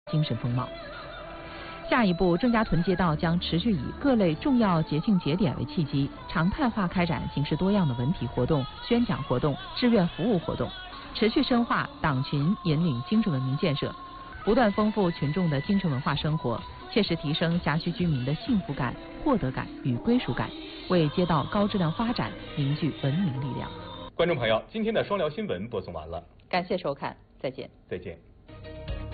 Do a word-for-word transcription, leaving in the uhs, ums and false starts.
精神风貌。下一步，郑家屯街道将持续以各类重要节庆节点为契机，常态化开展形式多样的文体活动、宣讲活动、志愿服务活动，持续深化党群引领精神文明建设，不断丰富群众的精神文化生活，切实提升辖区居民的幸福感、获得感与归属感，为街道高质量发展凝聚文明力量。 观众朋友，今天的双聊新闻播送完了， 感谢收看，再见。 再见。